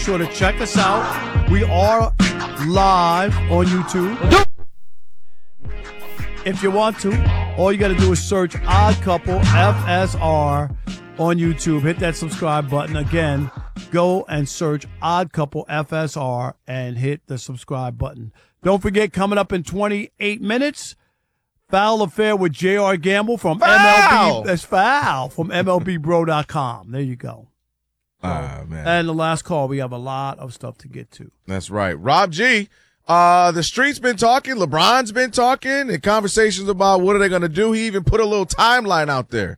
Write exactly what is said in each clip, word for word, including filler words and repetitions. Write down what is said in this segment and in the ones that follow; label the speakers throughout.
Speaker 1: sure to check us out. We are live on YouTube. If you want to, all you got to do is search Odd Couple F S R on YouTube. Hit that subscribe button. Again, go and search Odd Couple F S R and hit the subscribe button. Don't forget, coming up in twenty-eight minutes, Foul Affair with J R Gamble from
Speaker 2: Foul!
Speaker 1: M L B. That's Foul from M L B bro dot com. There you go.
Speaker 2: Ah, man.
Speaker 1: And the last call, we have a lot of stuff to get to.
Speaker 2: That's right. Rob G, uh, the street's been talking. LeBron's been talking and conversations about what are they going to do. He even put a little timeline out there.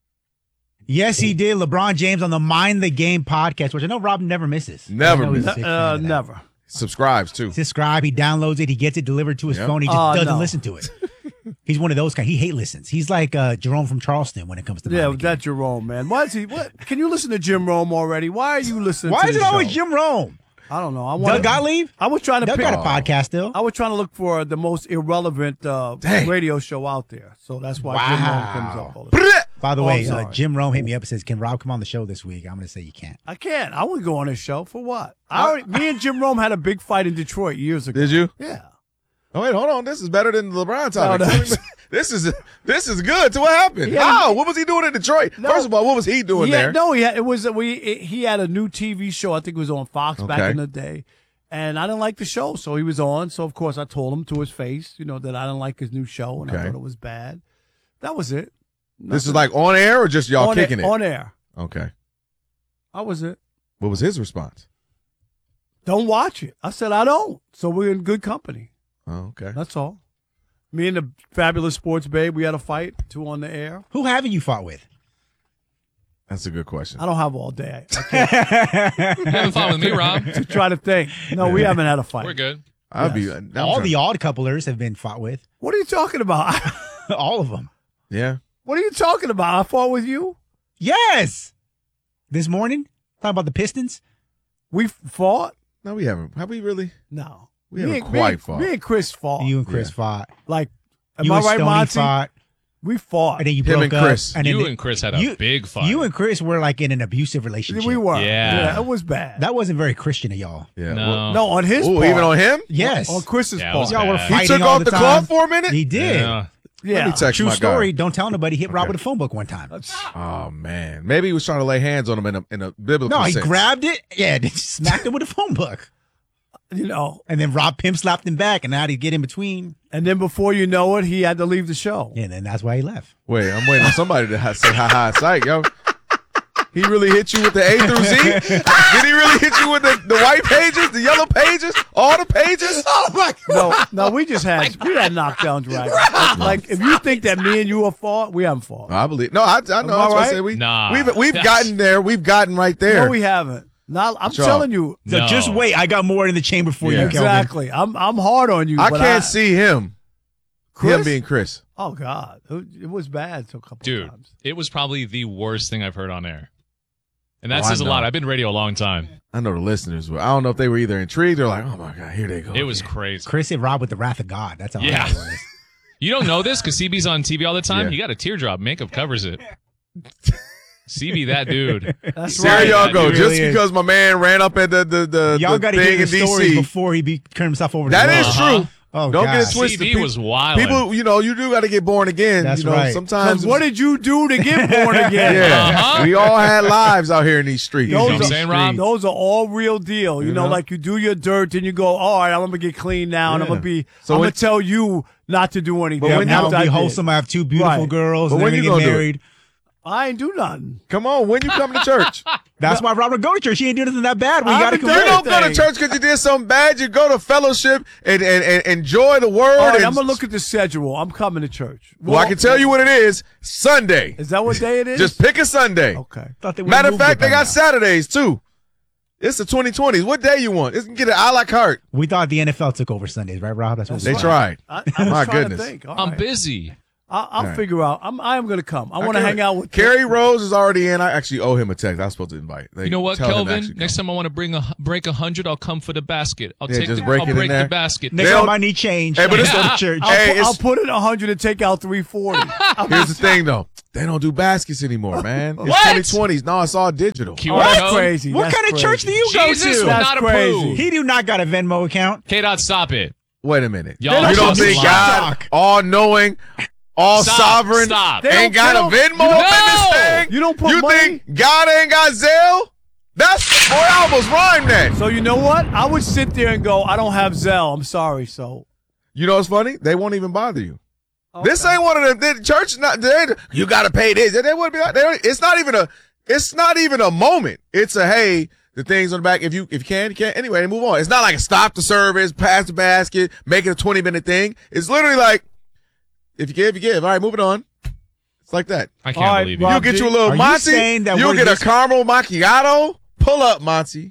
Speaker 3: Yes, he did. LeBron James on the Mind the Game podcast, which I know Rob never misses.
Speaker 2: Never
Speaker 3: I know he's a
Speaker 2: misses.
Speaker 3: big fan
Speaker 1: Uh,
Speaker 3: of that.
Speaker 1: never.
Speaker 2: Subscribes, too.
Speaker 3: Subscribe. He downloads it. He gets it delivered to his
Speaker 2: Yep.
Speaker 3: phone. He just
Speaker 1: Oh,
Speaker 3: doesn't
Speaker 1: no.
Speaker 3: listen to it. He's one of those guys. He hate listens. He's like uh, Jerome from Charleston when it comes to
Speaker 1: Yeah,
Speaker 3: Mind the Game.
Speaker 1: that's Jerome, man. Why is he? What? Can you listen to Jim Rome already? Why are you listening?
Speaker 3: Why
Speaker 1: to
Speaker 3: is it
Speaker 1: this
Speaker 3: always
Speaker 1: show?
Speaker 3: Jim Rome?
Speaker 1: I don't know. I
Speaker 3: Doug
Speaker 1: want.
Speaker 3: Gottlieb?
Speaker 1: I was trying to
Speaker 3: Doug
Speaker 1: pick.
Speaker 3: got a podcast still.
Speaker 1: I was trying to look for the most irrelevant uh,
Speaker 2: Dang.
Speaker 1: radio show out there, so that's why Jim
Speaker 3: Wow.
Speaker 1: Rome comes up all the time.
Speaker 3: By the
Speaker 1: Oh,
Speaker 3: way,
Speaker 1: I'm
Speaker 3: uh,
Speaker 1: sorry.
Speaker 3: Jim Rome hit me up and says, "Can Rob come on the show this week?" I'm going to say you can't.
Speaker 1: I can't. I wouldn't go on his show for what? I already, me and Jim Rome had a big fight in Detroit years ago.
Speaker 2: Did you?
Speaker 1: Yeah.
Speaker 2: Oh, wait, hold on. This is better than the LeBron topic.
Speaker 1: No, no.
Speaker 2: Tell me- this is this is good. So what happened?
Speaker 1: Yeah.
Speaker 2: How? What was he doing in Detroit?
Speaker 1: No.
Speaker 2: First of all, what was he doing
Speaker 1: He
Speaker 2: there?
Speaker 1: had, no, he had, it was we. It, he had a new T V show. I think it was on Fox back
Speaker 2: Okay.
Speaker 1: in the day, and I didn't like the show, so he was on. So of course I told him to his face, you know, that I didn't like his new show and I
Speaker 2: Okay.
Speaker 1: thought it was bad. That was it.
Speaker 2: This is like on air or just y'all
Speaker 1: on
Speaker 2: kicking
Speaker 1: air,
Speaker 2: it?
Speaker 1: on air.
Speaker 2: Okay.
Speaker 1: That was it.
Speaker 2: What was his response?
Speaker 1: Don't watch it. I said I don't. So we're in good company.
Speaker 2: Oh, okay.
Speaker 1: That's all. Me and the fabulous sports babe, we had a fight, two on the air.
Speaker 3: Who haven't you fought with?
Speaker 2: That's a good question.
Speaker 1: I don't have all day. I can't
Speaker 4: You having fun with me, Rob?
Speaker 1: to try to think. No, we haven't had a fight.
Speaker 4: We're good.
Speaker 2: I'd be
Speaker 1: Yes.
Speaker 2: I'm
Speaker 3: All
Speaker 2: trying-
Speaker 3: the odd couplers have been fought with.
Speaker 1: What are you talking about?
Speaker 3: All of them.
Speaker 2: Yeah.
Speaker 1: What are you talking about? I fought with you?
Speaker 3: Yes. This morning, talking about the Pistons.
Speaker 1: We fought?
Speaker 2: No, we haven't. Have we really?
Speaker 1: No.
Speaker 2: We
Speaker 1: Me
Speaker 2: haven't
Speaker 1: and- me
Speaker 2: quite
Speaker 1: and-
Speaker 2: fought.
Speaker 1: Me and Chris fought.
Speaker 3: You and Chris
Speaker 2: Yeah.
Speaker 3: fought.
Speaker 1: like, am
Speaker 3: You
Speaker 1: I
Speaker 3: and
Speaker 1: right,
Speaker 3: Stoney
Speaker 1: Monty?
Speaker 3: fought.
Speaker 1: We fought.
Speaker 3: And then you
Speaker 2: Him
Speaker 3: broke
Speaker 2: and
Speaker 3: up.
Speaker 2: Chris.
Speaker 3: And then
Speaker 4: You
Speaker 3: the-
Speaker 4: and Chris had a
Speaker 3: you-
Speaker 4: big fight.
Speaker 3: You and Chris were like in an abusive relationship.
Speaker 1: we were.
Speaker 4: Yeah.
Speaker 1: It was bad.
Speaker 3: That wasn't very Christian of y'all.
Speaker 2: Yeah.
Speaker 4: No.
Speaker 2: Well,
Speaker 1: no, on his
Speaker 2: ooh,
Speaker 1: part.
Speaker 2: even on him?
Speaker 3: Yes.
Speaker 1: On Chris's
Speaker 4: Yeah, it
Speaker 1: part.
Speaker 4: was
Speaker 3: Y'all were
Speaker 4: bad.
Speaker 2: He
Speaker 3: fighting
Speaker 2: took
Speaker 3: all
Speaker 2: off
Speaker 3: the
Speaker 2: the
Speaker 3: time.
Speaker 2: cloth for a minute?
Speaker 3: He did.
Speaker 4: Yeah.
Speaker 1: Yeah.
Speaker 2: Let me text
Speaker 3: True
Speaker 2: my
Speaker 3: story.
Speaker 2: guy.
Speaker 3: Don't tell nobody. He hit Rob
Speaker 2: Okay.
Speaker 3: with a phone book one time.
Speaker 2: Oh, man. Maybe he was trying to lay hands on him in a, in a biblical
Speaker 3: No, he
Speaker 2: sense.
Speaker 3: grabbed it. Yeah, then smacked him with a phone book.
Speaker 1: You know,
Speaker 3: And then Rob pimp slapped him back, and now he get in between.
Speaker 1: and then before you know it, he had to leave the show.
Speaker 3: And then that's why he left.
Speaker 2: Wait, I'm waiting on somebody to ha- say ha ha psych, yo. He really hit you with the A through Z? Did he really hit you with the, the white pages, the yellow pages, all the pages?
Speaker 3: Oh my God!
Speaker 1: No, no, we just had we had knockdown drag. Like if you think that me and you are fought, we haven't fought.
Speaker 2: I believe. No, I, I know.
Speaker 1: Am I
Speaker 2: That's what I
Speaker 1: right?
Speaker 2: said. We,
Speaker 4: Nah.
Speaker 2: we've we've
Speaker 4: That's-
Speaker 2: gotten there. We've gotten right there.
Speaker 1: No, we haven't. Not, I'm
Speaker 2: Sure.
Speaker 1: telling you.
Speaker 3: So
Speaker 4: No.
Speaker 3: just wait. I got more in the chamber for
Speaker 2: Yeah.
Speaker 3: you, Kelvin.
Speaker 1: Exactly. I'm I'm hard on you.
Speaker 2: I
Speaker 1: but
Speaker 2: can't see him.
Speaker 1: Chris?
Speaker 2: Him being Chris.
Speaker 1: Oh God, it was bad a couple
Speaker 4: Dude,
Speaker 1: times.
Speaker 4: it was probably the worst thing I've heard on air. And that
Speaker 2: Oh, I
Speaker 4: says a lot.
Speaker 2: know.
Speaker 4: I've been radio a long time.
Speaker 2: I know the listeners were. I don't know if they were either intrigued or like, oh my God, here they go.
Speaker 4: It was
Speaker 2: again.
Speaker 4: crazy.
Speaker 3: Chris hit Rob with the wrath of God. That's all.
Speaker 4: Yeah.
Speaker 3: I know it was.
Speaker 4: You don't know this because C B's on T V all the time.
Speaker 2: Yeah.
Speaker 4: You got a teardrop. Makeup covers it. C B, that dude.
Speaker 1: That's
Speaker 2: There
Speaker 1: right.
Speaker 2: y'all go.
Speaker 3: He really
Speaker 2: Just
Speaker 3: is.
Speaker 2: because my man ran up at the the the,
Speaker 3: Y'all
Speaker 2: the
Speaker 3: got to
Speaker 2: thing
Speaker 3: hear
Speaker 2: in
Speaker 3: the
Speaker 2: D
Speaker 3: stories
Speaker 2: C.
Speaker 3: before he be, turned himself over to
Speaker 2: That
Speaker 3: the
Speaker 2: is
Speaker 3: law.
Speaker 4: Uh-huh.
Speaker 2: true.
Speaker 3: Oh,
Speaker 2: Don't
Speaker 3: God.
Speaker 2: get it twisted.
Speaker 4: C B was wild.
Speaker 2: People, you know, you do got to get born again.
Speaker 3: That's
Speaker 2: you know,
Speaker 3: right.
Speaker 2: Sometimes.
Speaker 1: What did you do to get born again?
Speaker 2: Yeah,
Speaker 4: Uh-huh.
Speaker 2: we all had lives out here in these streets.
Speaker 4: know what I'm
Speaker 1: Those,
Speaker 4: saying,
Speaker 1: are,
Speaker 4: Rob?
Speaker 1: those are all real deal. You
Speaker 2: You
Speaker 1: know,
Speaker 2: know?
Speaker 1: like you do your dirt and you go, all right, I'm gonna get clean now, and I'm
Speaker 2: Yeah.
Speaker 1: gonna be,
Speaker 2: So
Speaker 1: I'm
Speaker 2: when-
Speaker 1: gonna tell you not to do anything.
Speaker 2: But when
Speaker 3: I'm
Speaker 2: you-
Speaker 3: going to
Speaker 1: after
Speaker 3: be
Speaker 1: I did.
Speaker 3: wholesome. I have two beautiful
Speaker 1: Right.
Speaker 3: girls.
Speaker 2: But
Speaker 3: and
Speaker 2: when
Speaker 3: they're
Speaker 2: you
Speaker 3: going to
Speaker 2: gonna
Speaker 3: get
Speaker 2: do it?
Speaker 3: married.
Speaker 1: I ain't do nothing.
Speaker 2: Come on, when you come to church?
Speaker 3: That's why Robert go to church. He ain't doing anything that bad. We
Speaker 1: I
Speaker 3: got to
Speaker 1: haven't
Speaker 2: You
Speaker 1: done
Speaker 3: convert.
Speaker 2: don't go to
Speaker 1: anything.
Speaker 2: church because you did something bad. You go to fellowship and, and, and enjoy the word.
Speaker 1: All right,
Speaker 2: and-
Speaker 1: I'm gonna look at the schedule. I'm coming to church.
Speaker 2: Well, I can tell you what it is. Sunday.
Speaker 1: Is that what day it is?
Speaker 2: Just pick a Sunday.
Speaker 1: okay.
Speaker 3: Thought they would've
Speaker 2: Matter of
Speaker 3: moved it
Speaker 2: fact,
Speaker 3: by
Speaker 2: they got
Speaker 3: now.
Speaker 2: Saturdays too. It's the twenty twenties. What day you want? It's get it a la carte.
Speaker 3: We thought the N F L took over Sundays, right, Rob? That's what
Speaker 2: They
Speaker 3: we
Speaker 2: tried.
Speaker 1: I, I was
Speaker 2: My
Speaker 1: trying
Speaker 2: goodness.
Speaker 1: To think. All
Speaker 4: I'm
Speaker 1: right.
Speaker 4: busy.
Speaker 1: I, I'll
Speaker 2: right.
Speaker 1: figure out. I'm. I am gonna come. I want to
Speaker 2: Okay.
Speaker 1: hang out with
Speaker 2: Kerry Rose is already in. I actually owe him a text. I was supposed to invite. Like,
Speaker 4: You know what,
Speaker 2: tell him to
Speaker 4: Kelvin?
Speaker 2: actually
Speaker 4: Next
Speaker 2: come.
Speaker 4: time I want to bring a break a hundred, I'll come for the basket. I'll
Speaker 2: Yeah,
Speaker 4: take
Speaker 2: just
Speaker 4: the,
Speaker 2: break
Speaker 4: I'll
Speaker 2: it in
Speaker 4: break
Speaker 2: there.
Speaker 4: the basket.
Speaker 3: Next
Speaker 2: They'll-
Speaker 3: time I need change.
Speaker 2: Hey, but
Speaker 3: I
Speaker 2: it's-
Speaker 3: go to church.
Speaker 1: I'll,
Speaker 2: Hey,
Speaker 1: pu-
Speaker 2: it's-
Speaker 1: I'll put in a hundred and take out three forty.
Speaker 2: Here's the thing, though. They don't do baskets anymore, man. It's
Speaker 4: What?
Speaker 2: twenty twenties. No, it's all digital.
Speaker 4: Q
Speaker 1: Oh,
Speaker 4: R
Speaker 1: that's
Speaker 4: code.
Speaker 1: crazy.
Speaker 3: What
Speaker 1: That's
Speaker 3: kind of
Speaker 1: crazy.
Speaker 3: church do you
Speaker 4: Jesus
Speaker 3: go to?
Speaker 4: would
Speaker 1: That's
Speaker 4: not
Speaker 1: crazy.
Speaker 4: approve.
Speaker 3: He do not got a Venmo account.
Speaker 4: K-Dot, stop it.
Speaker 2: Wait a minute.
Speaker 4: Y'all
Speaker 2: you don't
Speaker 4: just
Speaker 2: think
Speaker 4: lie.
Speaker 2: God, all knowing, all
Speaker 4: Stop,
Speaker 2: sovereign,
Speaker 4: stop.
Speaker 1: They
Speaker 2: ain't
Speaker 1: don't-
Speaker 2: got a
Speaker 1: they
Speaker 2: Venmo
Speaker 1: don't-
Speaker 2: up in
Speaker 4: No.
Speaker 2: this thing?
Speaker 1: You don't put
Speaker 2: You
Speaker 1: money-
Speaker 2: think God ain't got Zelle? That's boy, I almost rhymed that.
Speaker 1: So you know what? I would sit there and go, I don't have Zelle. I'm sorry. So
Speaker 2: You know what's funny? They won't even bother you.
Speaker 1: okay.
Speaker 2: This ain't one of them. The church not. They, you got to pay this. They would be. They don't, it's not even a. It's not even a moment. It's a hey. The things on the back. If you if you can, you can. Anyway, move on. It's not like a stop the service, pass the basket, make it a twenty minute thing. It's literally like, if you give, you give. All right, moving on. It's like that.
Speaker 4: I can't
Speaker 1: All right,
Speaker 4: believe
Speaker 1: Rob,
Speaker 4: you.
Speaker 2: You'll get you a little
Speaker 3: Are you
Speaker 2: Monty.
Speaker 3: saying that
Speaker 2: You'll
Speaker 3: we're
Speaker 2: get
Speaker 3: this-
Speaker 2: a caramel macchiato. Pull up, Monty.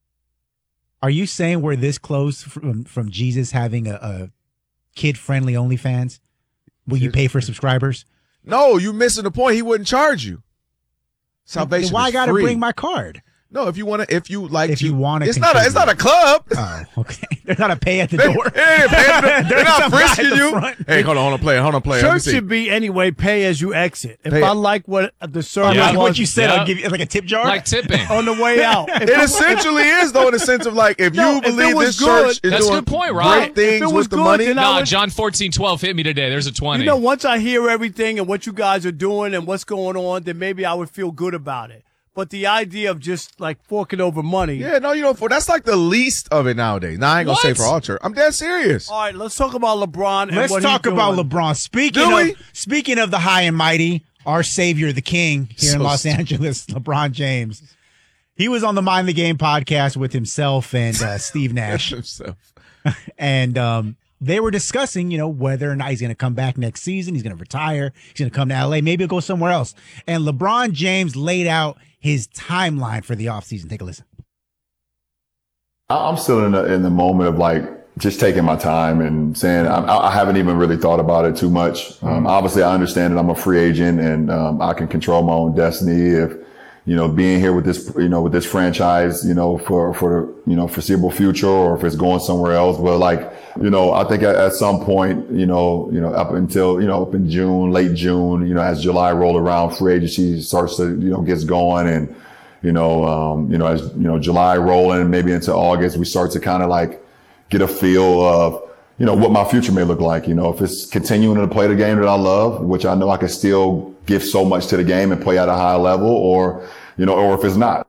Speaker 3: Are you saying we're this close from from Jesus having a, a kid friendly OnlyFans? Will you pay for subscribers?
Speaker 2: No, you missing the point. He wouldn't charge you. Salvation.
Speaker 3: Then why
Speaker 2: is
Speaker 3: got to
Speaker 2: free.
Speaker 3: bring my card?
Speaker 2: No, if you want to, if you like,
Speaker 3: If
Speaker 2: to,
Speaker 3: you wanna
Speaker 2: it's not. A, it's not a club.
Speaker 3: Oh, okay. They're not a pay at the
Speaker 2: They,
Speaker 3: door.
Speaker 2: they ain't paying- they're
Speaker 3: There's
Speaker 2: not
Speaker 3: some guy at
Speaker 2: frisking
Speaker 3: the
Speaker 2: you.
Speaker 3: front.
Speaker 2: Hey, hold on, hold on, play, hold on, play. Let me
Speaker 1: church
Speaker 2: see.
Speaker 1: should be anyway. Pay as you exit. If
Speaker 2: Pay-
Speaker 1: I like what the service
Speaker 4: Yeah.
Speaker 3: Like
Speaker 1: was
Speaker 3: what you said,
Speaker 4: Yeah.
Speaker 3: I'll give you like a tip jar.
Speaker 4: Like tipping.
Speaker 1: on the way out. If
Speaker 2: It essentially is, though, in the sense of like, if
Speaker 1: No,
Speaker 2: you
Speaker 1: if it
Speaker 2: believe
Speaker 1: was
Speaker 2: this
Speaker 1: good-
Speaker 2: church is
Speaker 4: That's a
Speaker 2: doing
Speaker 4: good point, Rob.
Speaker 2: great things
Speaker 1: If it was
Speaker 2: with the
Speaker 1: good,
Speaker 2: money,
Speaker 1: then I
Speaker 4: No,
Speaker 1: would-
Speaker 4: John fourteen twelve hit me today. There's a twenty.
Speaker 1: You know, once I hear everything and what you guys are doing and what's going on, then maybe I would feel good about it. But the idea of just like forking over money.
Speaker 2: yeah, no, you don't. For that's like the least of it nowadays. Now I ain't gonna say
Speaker 4: What?
Speaker 2: for all church. I'm dead serious.
Speaker 1: All right, let's talk about LeBron. And
Speaker 3: Let's
Speaker 1: what
Speaker 3: talk
Speaker 1: he's
Speaker 3: about
Speaker 1: doing.
Speaker 3: LeBron. Speaking
Speaker 2: Do
Speaker 3: of
Speaker 2: we?
Speaker 3: speaking of the high and mighty, our savior, the king here in
Speaker 2: So
Speaker 3: Los
Speaker 2: stupid.
Speaker 3: Angeles, LeBron James. He was on the Mind the Game podcast with himself and uh, Steve Nash,
Speaker 2: So,
Speaker 3: and um, they were discussing, you know, whether or not he's going to come back next season. He's going to retire. He's going to come to L A. Maybe he'll go somewhere else. And LeBron James laid out his timeline for the offseason. Take a listen.
Speaker 5: I- I'm still in the, in the moment of like just taking my time and saying I, I haven't even really thought about it too much. Um, obviously, I understand that I'm a free agent and um, I can control my own destiny. If you know, being here with this, you know, with this franchise, you know, for for the you know foreseeable future, or if it's going somewhere else. But like, you know, I think at, at some point, you know, you know, up until you know, up in June, late June, you know, as July roll around, free agency starts to you know gets going and. You know, um, you know, as you know, July rolling, maybe into August, we start to kind of like get a feel of, you know, what my future may look like. You know, if it's continuing to play the game that I love, which I know I can still give so much to the game and play at a high level, or, you know, or if it's not.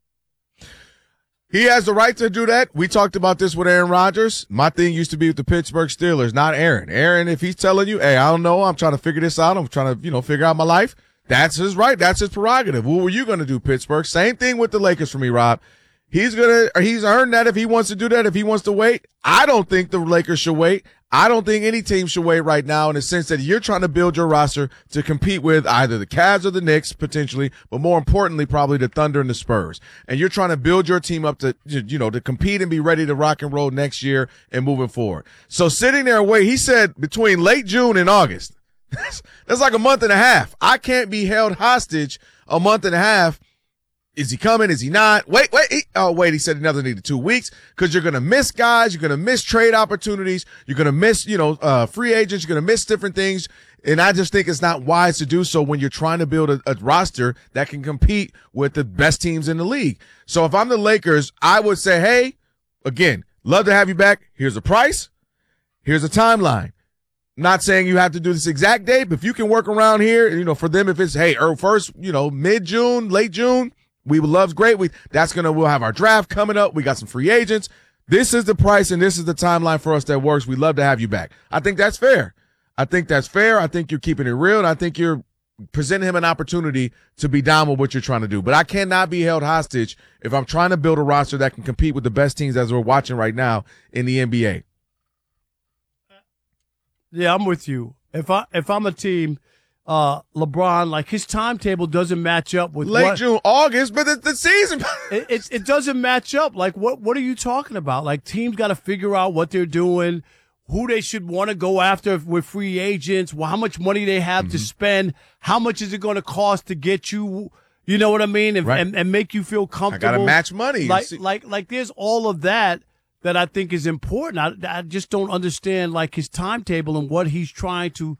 Speaker 2: he has the right to do that. We talked about this with Aaron Rodgers. My thing used to be with the Pittsburgh Steelers, not Aaron. Aaron, if he's telling you, hey, I don't know, I'm trying to figure this out. I'm trying to, you know, figure out my life. That's his right. That's his prerogative. What were you going to do, Pittsburgh? Same thing with the Lakers for me, Rob. He's going to, he's earned that if he wants to do that, if he wants to wait. I don't think the Lakers should wait. I don't think any team should wait right now in the sense that you're trying to build your roster to compete with either the Cavs or the Knicks potentially, but more importantly, probably the Thunder and the Spurs. And you're trying to build your team up to, you know, to compete and be ready to rock and roll next year and moving forward. So sitting there and wait, he said between late June and August. That's, that's like a month and a half. I can't be held hostage a month and a half. Is he coming? Is he not? Wait, wait. He, oh, wait. He said another needed two weeks because you're going to miss guys. You're going to miss trade opportunities. You're going to miss, you know, uh, free agents. You're going to miss different things. And I just think it's not wise to do so when you're trying to build a, a roster that can compete with the best teams in the league. So if I'm the Lakers, I would say, hey, again, love to have you back. Here's a price. Here's a timeline. Not saying you have to do this exact date, but if you can work around here, you know, for them, if it's, hey, or first, you know, mid-June, late June, we would love great. We, that's going to, we'll have our draft coming up. We got some free agents. This is the price and this is the timeline for us that works. We'd love to have you back. I think that's fair. I think that's fair. I think you're keeping it real. And I think you're presenting him an opportunity to be down with what you're trying to do. But I cannot be held hostage if I'm trying to build a roster that can compete with the best teams as we're watching right now in the N B A.
Speaker 1: Yeah, I'm with you. If I if I'm a team, uh, LeBron, like his timetable doesn't match up with
Speaker 2: Late
Speaker 1: what,
Speaker 2: June, August, but the, the season.
Speaker 1: it, it it doesn't match up. Like what what are you talking about? Like teams got to figure out what they're doing, who they should want to go after with free agents, well, how much money they have
Speaker 2: Mm-hmm.
Speaker 1: to spend, how much is it going to cost to get you, you know what I mean, and
Speaker 2: Right.
Speaker 1: and, and make you feel
Speaker 2: I
Speaker 1: comfortable.
Speaker 2: got to match money.
Speaker 1: Like
Speaker 2: See-
Speaker 1: like like there's all of that that I think is important. I I just don't understand like his timetable and what he's trying to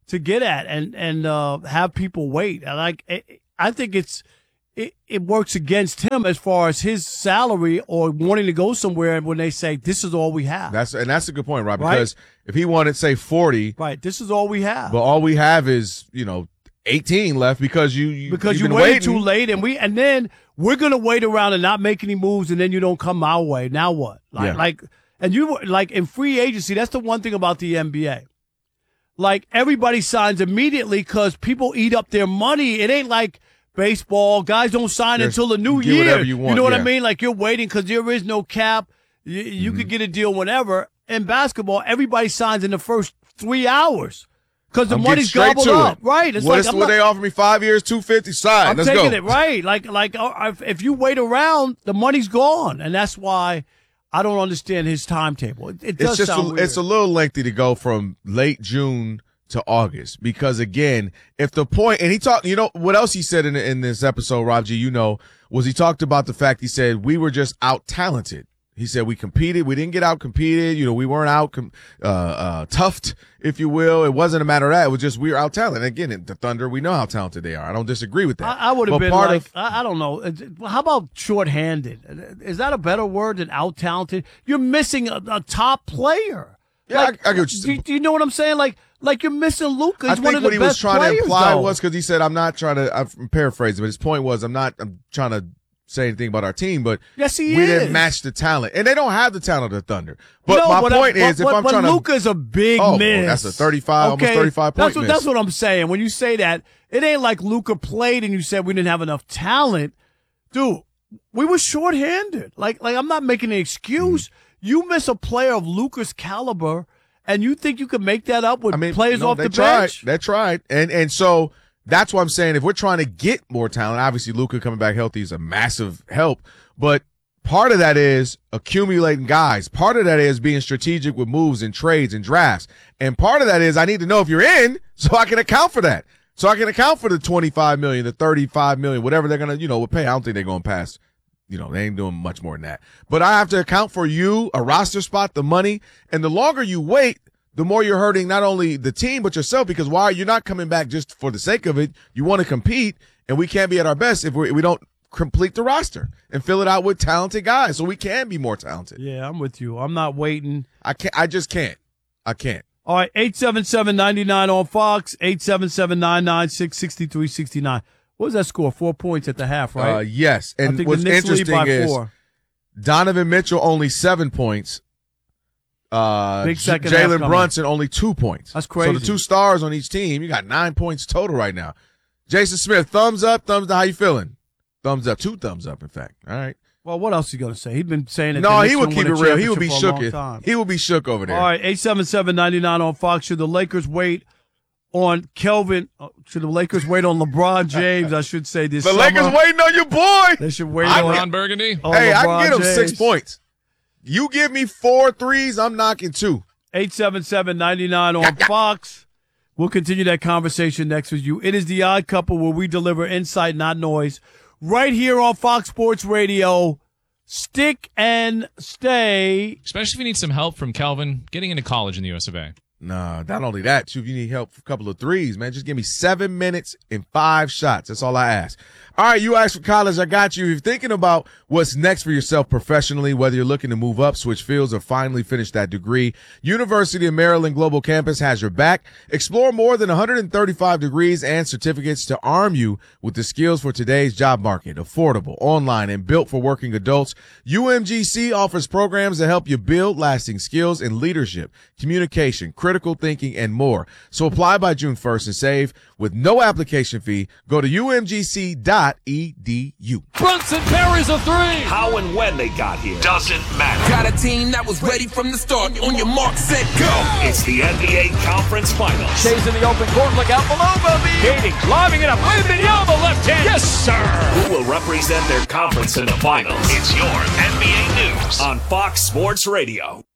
Speaker 1: to get at and and uh, have people wait. And like I think it's it, it works against him as far as his salary or wanting to go somewhere when they say this is all we have.
Speaker 2: That's and that's a good point, Rob.
Speaker 1: Right?
Speaker 2: Because if he wanted, say, forty,
Speaker 1: right, this is all we have.
Speaker 2: But all we have is you know eighteen left because you, you
Speaker 1: because you
Speaker 2: been
Speaker 1: waited
Speaker 2: waiting.
Speaker 1: too late, and we and then we're gonna wait around and not make any moves, and then you don't come our way. Now what? Like,
Speaker 2: Yeah.
Speaker 1: like and you like in free agency. That's the one thing about the N B A. Like everybody signs immediately because people eat up their money. It ain't like baseball. Guys don't sign
Speaker 2: There's-
Speaker 1: until the new
Speaker 2: you get
Speaker 1: year.
Speaker 2: whatever you want,
Speaker 1: know what
Speaker 2: yeah.
Speaker 1: I mean? Like you're waiting because there is no cap. You, you
Speaker 2: Mm-hmm.
Speaker 1: could get a deal whenever. In basketball, everybody signs in the first three hours because the
Speaker 2: I'm
Speaker 1: money's
Speaker 2: getting straight
Speaker 1: gobbled
Speaker 2: to
Speaker 1: up.
Speaker 2: it.
Speaker 1: Right? It's
Speaker 2: what
Speaker 1: like
Speaker 2: is
Speaker 1: I'm
Speaker 2: what
Speaker 1: not-
Speaker 2: they offer me five years, two fifty. Sign.
Speaker 1: I'm
Speaker 2: Let's
Speaker 1: taking
Speaker 2: go.
Speaker 1: it right. Like, like uh, if, if you wait around, the money's gone, and that's why I don't understand his timetable. It, it does
Speaker 2: It's just
Speaker 1: sound
Speaker 2: a,
Speaker 1: weird.
Speaker 2: it's a little lengthy to go from late June to August because again, if the point and he talked, you know what else he said in in this episode, Rob G, you know, was he talked about the fact he said we were just out talented. He said we competed, we didn't get out competed, you know, we weren't out com- uh uh toughed, if you will. It wasn't a matter of that. It was just we were out talented. Again, in the Thunder, we know how talented they are. I don't disagree with that.
Speaker 1: I, I would have
Speaker 2: But
Speaker 1: been
Speaker 2: part
Speaker 1: like,
Speaker 2: of-
Speaker 1: I, I don't know. It's- How about short-handed? Is that a better word than out-talented? You're missing a, a top player.
Speaker 2: Yeah,
Speaker 1: Like,
Speaker 2: I- I get what you're
Speaker 1: do,
Speaker 2: saying.
Speaker 1: do you know what I'm saying? Like, like you're missing Luka. He's
Speaker 2: I
Speaker 1: one
Speaker 2: think
Speaker 1: of the
Speaker 2: what he was
Speaker 1: best
Speaker 2: trying
Speaker 1: players,
Speaker 2: to imply
Speaker 1: though.
Speaker 2: was because he said, I'm not trying to, I'm paraphrasing, but his point was, I'm not, I'm trying to say anything about our team, but
Speaker 1: Yes, he
Speaker 2: we
Speaker 1: is.
Speaker 2: didn't match the talent. And they don't have the talent of the Thunder. But
Speaker 1: No,
Speaker 2: my
Speaker 1: but I-
Speaker 2: point is,
Speaker 1: but,
Speaker 2: if
Speaker 1: but,
Speaker 2: I'm
Speaker 1: but
Speaker 2: trying to.
Speaker 1: Luka's a big
Speaker 2: Oh, well,
Speaker 1: miss.
Speaker 2: that's a thirty-five, almost thirty-five point
Speaker 1: that's what,
Speaker 2: miss.
Speaker 1: That's what I'm saying. When you say that, it ain't like Luka played and you said we didn't have enough talent. Dude, we were shorthanded. Like, like I'm not making an excuse.
Speaker 2: Mm-hmm.
Speaker 1: You miss a player of Luka's caliber, and you think you can make that up with
Speaker 2: I mean,
Speaker 1: players
Speaker 2: no,
Speaker 1: off
Speaker 2: they
Speaker 1: the
Speaker 2: tried.
Speaker 1: bench?
Speaker 2: They tried. And, and so that's what I'm saying. If we're trying to get more talent, obviously Luka coming back healthy is a massive help, but part of that is accumulating guys. Part of that is being strategic with moves and trades and drafts. And part of that is I need to know if you're in so I can account for that. So I can account for the twenty-five million, the thirty-five million, whatever they're going to, you know, pay. I don't think they're going to pass. You know, they ain't doing much more than that. But I have to account for you, a roster spot, the money. And the longer you wait, the more you're hurting not only the team, but yourself, because why are you not coming back just for the sake of it? You want to compete, and we can't be at our best if we, we don't complete the roster and fill it out with talented guys so we can be more talented.
Speaker 1: Yeah, I'm with you. I'm not waiting.
Speaker 2: I can't. I just can't. I can't.
Speaker 1: All right, eight seven seven, nine nine on Fox, eight seven seven, nine nine six, six three six nine. What was that score? Four points at the half, right?
Speaker 2: Uh, yes.
Speaker 1: I
Speaker 2: And
Speaker 1: think
Speaker 2: what's
Speaker 1: the Knicks lead
Speaker 2: interesting
Speaker 1: by
Speaker 2: is
Speaker 1: four.
Speaker 2: Donovan Mitchell only seven points. Uh,
Speaker 1: Big
Speaker 2: J-
Speaker 1: second half
Speaker 2: Jalen
Speaker 1: coming.
Speaker 2: Brunson only two points.
Speaker 1: That's
Speaker 2: So
Speaker 1: crazy.
Speaker 2: the two stars on each team, you got nine points total right now. Jason Smith, thumbs up, thumbs down. How you feeling? Thumbs up, two thumbs up, in fact. All right.
Speaker 1: Well, what else is he going to say? He's been saying it.
Speaker 2: No,
Speaker 1: the
Speaker 2: he
Speaker 1: Knicks
Speaker 2: would
Speaker 1: gonna
Speaker 2: keep
Speaker 1: win
Speaker 2: it
Speaker 1: a
Speaker 2: real. He would be
Speaker 1: championship for a
Speaker 2: shook.
Speaker 1: long time.
Speaker 2: He would be shook over there.
Speaker 1: All right, eight seven seven, nine nine on Fox. Should the Lakers wait on Kelvin? uh, Should the Lakers wait on LeBron James? I should say this
Speaker 2: The
Speaker 1: summer.
Speaker 2: Lakers waiting on your boy.
Speaker 1: They should wait
Speaker 2: I-
Speaker 1: on,
Speaker 4: Ron Burgundy.
Speaker 1: on
Speaker 2: Hey, I
Speaker 1: LeBron
Speaker 2: can get him
Speaker 1: James.
Speaker 2: six points. You give me four threes, I'm knocking two.
Speaker 1: eight seven seven, nine nine on Fox. We'll continue that conversation next with you. It is The Odd Couple, where we deliver insight, not noise, right here on Fox Sports Radio. Stick and stay.
Speaker 4: Especially if you need some help from Kelvin getting into college in the U S of A.
Speaker 2: Nah, not only that, too, if you need help for a couple of threes, man, just give me seven minutes and five shots. That's all I ask. All right, you asked for college, I got you. If you're thinking about what's next for yourself professionally, whether you're looking to move up, switch fields, or finally finish that degree, University of Maryland Global Campus has your back. Explore more than one hundred thirty-five degrees and certificates to arm you with the skills for today's job market. Affordable, online, and built for working adults, U M G C offers programs that help you build lasting skills in leadership, communication, critical thinking, and more. So apply by June first and save with no application fee. Go to U M G C dot E D U.
Speaker 6: Brunson parries a three.
Speaker 7: How and when they got here doesn't matter.
Speaker 6: Got a team that was ready from the start. On your mark, set, go.
Speaker 7: It's the N B A Conference Finals.
Speaker 6: Shays in the open court. Look out below, Bobby.
Speaker 7: Katie
Speaker 6: Lobbing it up. Wembanyama, the left hand. Yes, sir.
Speaker 7: Who will represent their conference in the finals? It's your N B A News on Fox Sports Radio.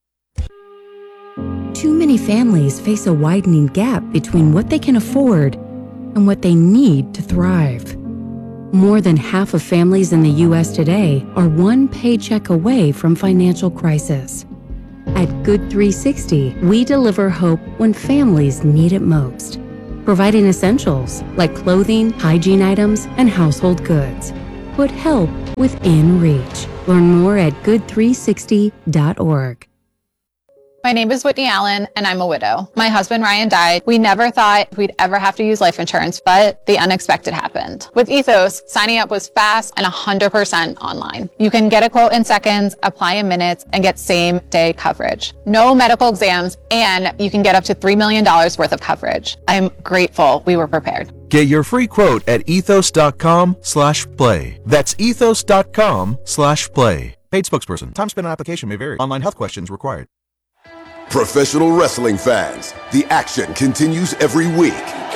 Speaker 8: Too many families face a widening gap between what they can afford and what they need to thrive. More than half of families in the U S today are one paycheck away from financial crisis. At Good three sixty, we deliver hope when families need it most, providing essentials like clothing, hygiene items, and household goods. Put help within reach. Learn more at good three sixty dot org.
Speaker 9: My name is Whitney Allen, and I'm a widow. My husband, Ryan, died. We never thought we'd ever have to use life insurance, but the unexpected happened. With Ethos, signing up was fast and one hundred percent online. You can get a quote in seconds, apply in minutes, and get same-day coverage. No medical exams, and you can get up to three million dollars worth of coverage. I'm grateful we were prepared.
Speaker 10: Get your free quote at ethos.com slash play. That's ethos.com slash play. Paid spokesperson. Time spent on application may vary. Online health questions required.
Speaker 11: Professional wrestling fans, the action continues every week.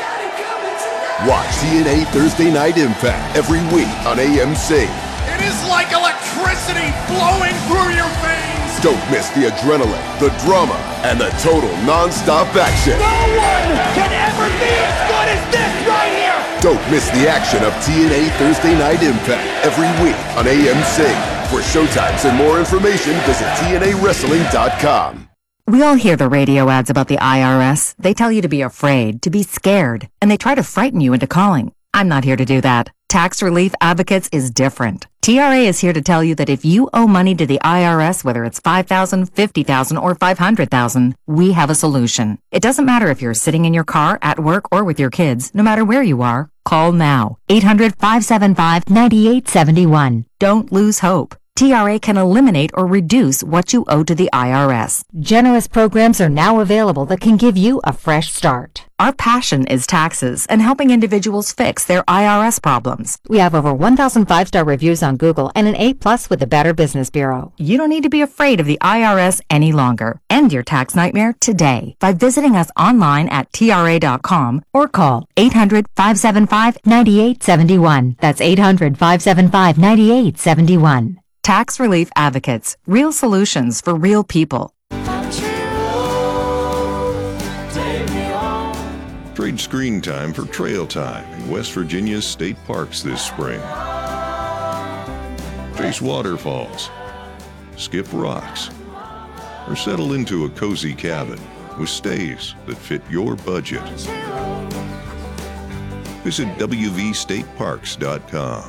Speaker 11: Watch T N A Thursday Night Impact every week on A M C.
Speaker 6: It is like electricity flowing through your veins.
Speaker 11: Don't miss the adrenaline, the drama, and the total non-stop action.
Speaker 6: No one can ever be as good as this right here.
Speaker 11: Don't miss the action of T N A Thursday Night Impact every week on A M C. For showtimes and more information, visit T N A wrestling dot com.
Speaker 12: We all hear the radio ads about the I R S. They tell you to be afraid, to be scared, and they try to frighten you into calling. I'm not here to do that. Tax Relief Advocates is different. T R A is here to tell you that if you owe money to the I R S, whether it's five thousand dollars, fifty thousand dollars, or five hundred thousand dollars, we have a solution. It doesn't matter if you're sitting in your car, at work, or with your kids. No matter where you are, call now. eight hundred, five seven five, nine eight seven one. Don't lose hope. T R A can eliminate or reduce what you owe to the I R S. Generous programs are now available that can give you a fresh start. Our passion is taxes and helping individuals fix their I R S problems. We have over one thousand five-star reviews on Google and an A plus with the Better Business Bureau. You don't need to be afraid of the I R S any longer. End your tax nightmare today by visiting us online at T R A dot com or call eight hundred, five seven five, nine eight seven one. That's eight hundred, five seven five, nine eight seven one. Tax Relief Advocates. Real solutions for real people.
Speaker 13: Trade screen time for trail time in West Virginia's state parks this spring. Chase waterfalls, skip rocks, or settle into a cozy cabin with stays that fit your budget. Visit W V state parks dot com.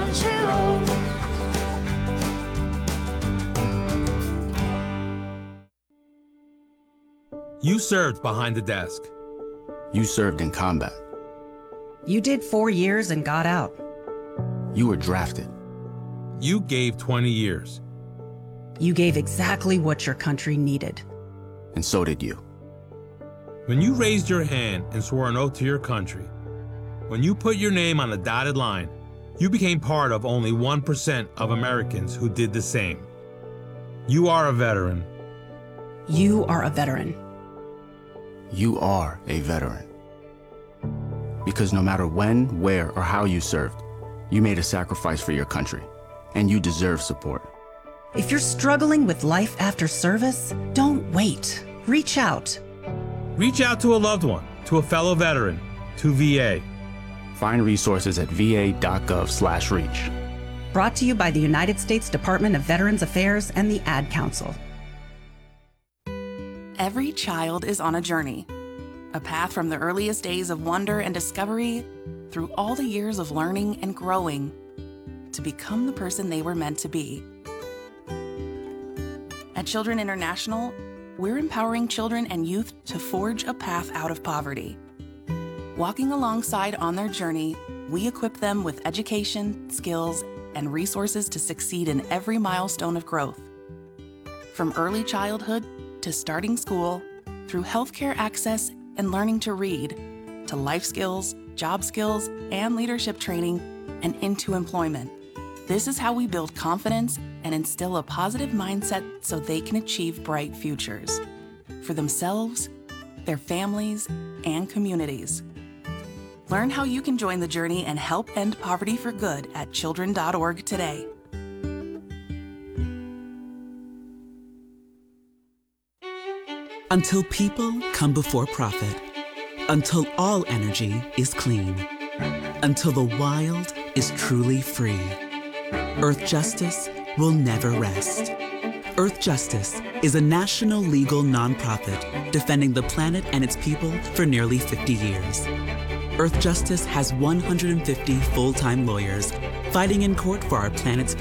Speaker 14: You served behind the desk.
Speaker 15: You served in combat.
Speaker 16: You did four years and got out.
Speaker 15: You were drafted.
Speaker 14: You gave twenty years.
Speaker 16: You gave exactly what your country needed.
Speaker 15: And so did you.
Speaker 14: When you raised your hand and swore an oath to your country, when you put your name on the dotted line, you became part of only one percent of Americans who did the same. You are a veteran.
Speaker 16: You are a veteran.
Speaker 15: You are a veteran. Because no matter when, where, or how you served, you made a sacrifice for your country, and you deserve support.
Speaker 16: If you're struggling with life after service, don't wait. Reach out.
Speaker 14: Reach out to a loved one, to a fellow veteran, to V A.
Speaker 15: Find resources at V A dot gov slash reach.
Speaker 16: Brought to you by the United States Department of Veterans Affairs and the Ad Council.
Speaker 17: Every child is on a journey, a path from the earliest days of wonder and discovery through all the years of learning and growing to become the person they were meant to be. At Children International, we're empowering children and youth to forge a path out of poverty. Walking alongside on their journey, we equip them with education, skills, and resources to succeed in every milestone of growth. From early childhood to starting school, through healthcare access and learning to read, to life skills, job skills, and leadership training, and into employment. This is how we build confidence and instill a positive mindset so they can achieve bright futures for themselves, their families, and communities. Learn how you can join the journey and help end poverty for good at children dot org today.
Speaker 18: Until people come before profit. Until all energy is clean. Until the wild is truly free. Earth justice will never rest. Earth Justice is a national legal nonprofit defending the planet and its people for nearly fifty years. Earth Justice has one hundred fifty full-time lawyers fighting in court for our planet's